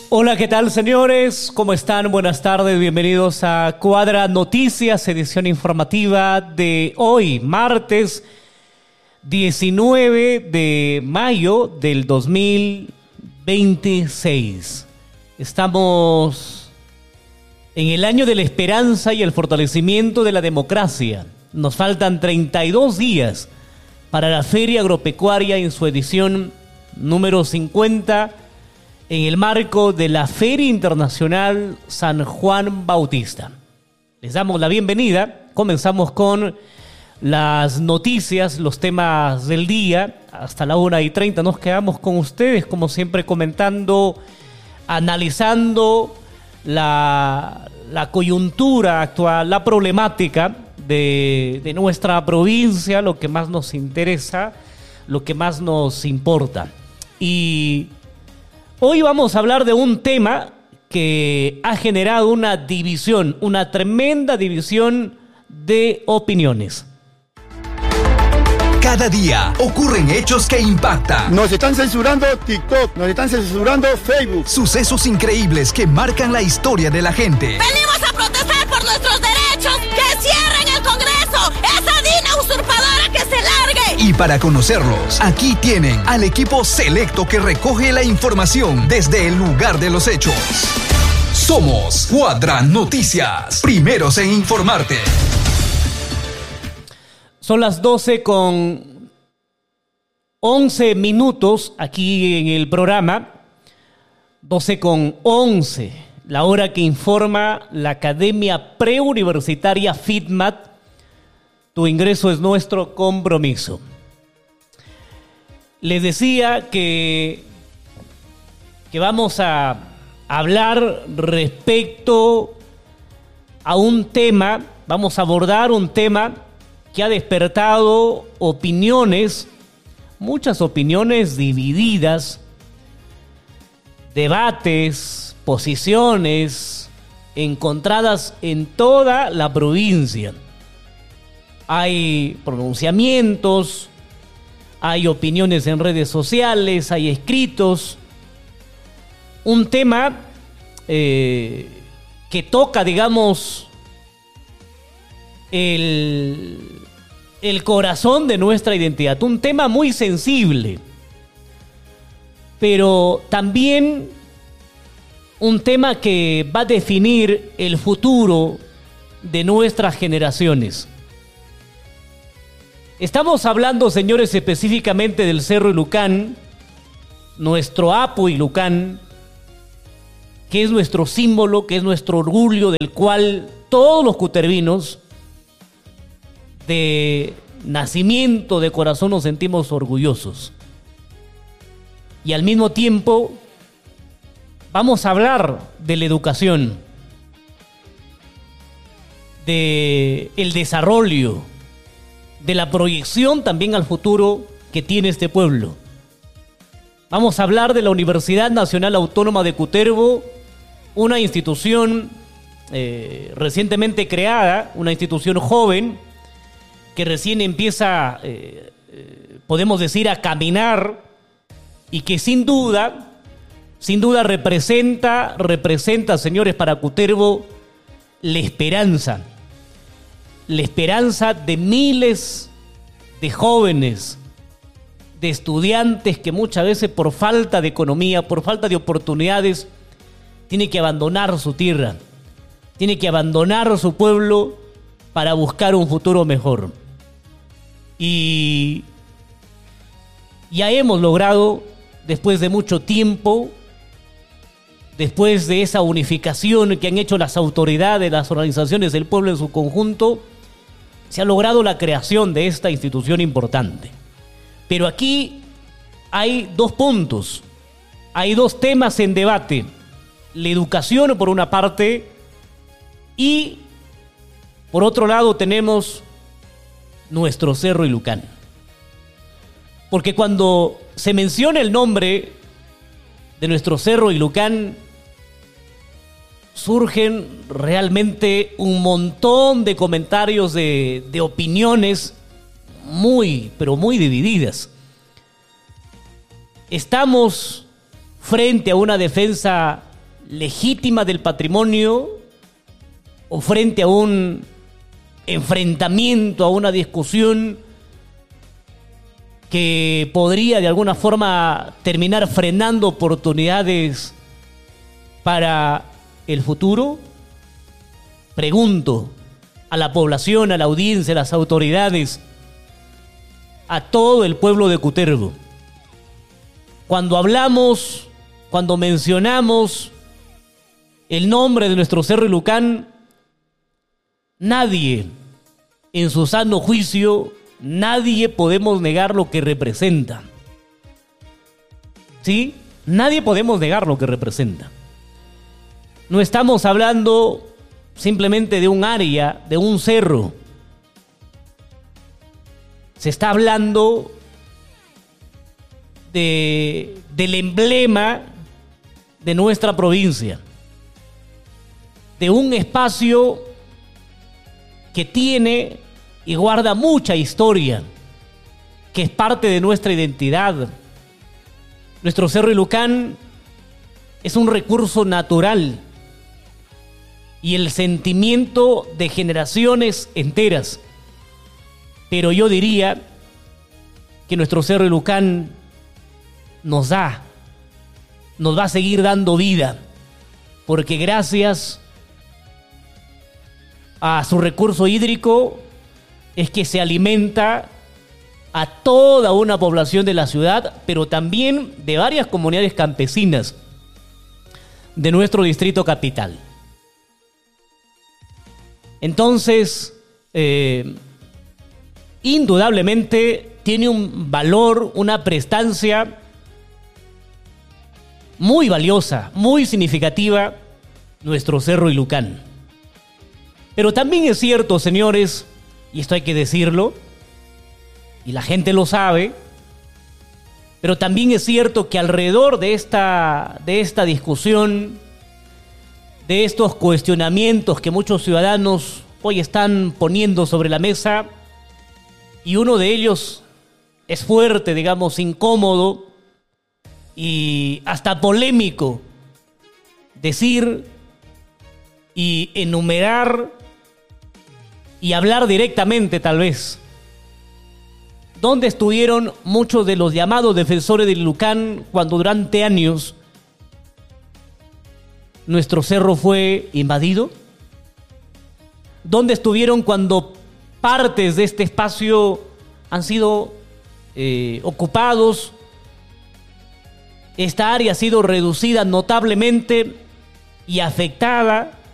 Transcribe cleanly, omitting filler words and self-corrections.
Hola, ¿qué tal, señores? ¿Cómo están? Buenas tardes, bienvenidos a Cuadra Noticias, edición informativa de hoy, martes 19 de mayo del 2026. Estamos en el año de la esperanza y el fortalecimiento de la democracia. Nos faltan 32 días para la Feria Agropecuaria en su edición número 50, en el marco de la Feria Internacional San Juan Bautista. Les damos la bienvenida. Comenzamos con las noticias, los temas del día. Hasta la 1:30 nos quedamos con ustedes, como siempre, comentando, analizando la coyuntura actual, la problemática de nuestra provincia, lo que más nos interesa, lo que más nos importa. Y hoy vamos a hablar de un tema que ha generado una división, una tremenda división de opiniones. Cada día ocurren hechos que impactan. Nos están censurando TikTok, nos están censurando Facebook. Sucesos increíbles que marcan la historia de la gente. Venimos a protestar por nuestros derechos. ¡Que cierren el Congreso! ¡Esa DINA usurpadora que se largue! Y para conocerlos, aquí tienen al equipo selecto que recoge la información desde el lugar de los hechos. Somos Cuadra Noticias, primeros en informarte. Son las 12:11 aquí en el programa. 12:11, la hora que informa la Academia Preuniversitaria FITMAT. Tu ingreso es nuestro compromiso. Les decía que vamos a hablar respecto a un tema, vamos a abordar un tema que ha despertado opiniones, muchas opiniones divididas, debates, posiciones encontradas en toda la provincia. Hay pronunciamientos, hay opiniones en redes sociales, hay escritos. Un tema que toca, digamos, el corazón de nuestra identidad. Un tema muy sensible, pero también un tema que va a definir el futuro de nuestras generaciones. Estamos hablando, señores, específicamente del Cerro Ilhucán, nuestro Apu Ilhucán, que es nuestro símbolo, que es nuestro orgullo, del cual todos los cutervinos de nacimiento, de corazón, nos sentimos orgullosos. Y al mismo tiempo vamos a hablar de la educación, de el desarrollo, de la proyección también al futuro que tiene este pueblo. Vamos a hablar de la Universidad Nacional Autónoma de Cutervo, una institución recientemente creada, una institución joven que recién empieza, podemos decir, a caminar, y que sin duda representa, señores, para Cutervo la esperanza de miles de jóvenes, de estudiantes que muchas veces por falta de economía, por falta de oportunidades, tienen que abandonar su tierra, tienen que abandonar su pueblo para buscar un futuro mejor. Y ya hemos logrado, después de mucho tiempo, después de esa unificación que han hecho las autoridades, las organizaciones del pueblo en su conjunto, se ha logrado la creación de esta institución importante. Pero aquí hay dos puntos, hay dos temas en debate: la educación por una parte, y por otro lado tenemos nuestro Cerro Ilhucán. Porque cuando se menciona el nombre de nuestro Cerro Ilhucán, surgen realmente un montón de comentarios, de opiniones muy, pero muy divididas. Estamos frente a una defensa legítima del patrimonio o frente a un enfrentamiento, a una discusión que podría de alguna forma terminar frenando oportunidades para el futuro? Pregunto a la población, a la audiencia, a las autoridades, a todo el pueblo de Cutervo. Cuando hablamos, cuando mencionamos el nombre de nuestro Cerro Ilhuacán, nadie, en su sano juicio, nadie podemos negar lo que representa. ¿Sí? Nadie podemos negar lo que representa. No estamos hablando simplemente de un área, de un cerro. Se está hablando del emblema de nuestra provincia, de un espacio que tiene y guarda mucha historia, que es parte de nuestra identidad. Nuestro Cerro Ilhuacán es un recurso natural y el sentimiento de generaciones enteras. Pero yo diría que nuestro Cerro Ilhuacán nos va a seguir dando vida, porque gracias a su recurso hídrico es que se alimenta a toda una población de la ciudad, pero también de varias comunidades campesinas de nuestro distrito capital. Entonces, indudablemente tiene un valor, una prestancia muy valiosa, muy significativa, nuestro Cerro Ilhuacán. Pero también es cierto, señores, y esto hay que decirlo, y la gente lo sabe, pero también es cierto que alrededor de esta discusión, de estos cuestionamientos que muchos ciudadanos hoy están poniendo sobre la mesa, y uno de ellos es fuerte, digamos, incómodo y hasta polémico, decir y enumerar y hablar directamente, tal vez, ¿dónde estuvieron muchos de los llamados defensores del Ilhuacán cuando durante años nuestro cerro fue invadido? ¿Dónde estuvieron cuando partes de este espacio han sido ocupados? Esta área ha sido reducida notablemente y afectada